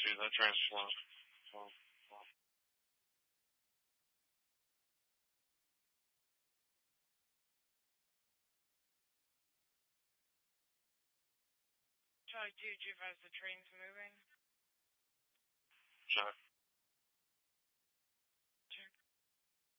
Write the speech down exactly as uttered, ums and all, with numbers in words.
see, that train's slow. Slow, slow. Charlie two, G five, the train's moving. Check.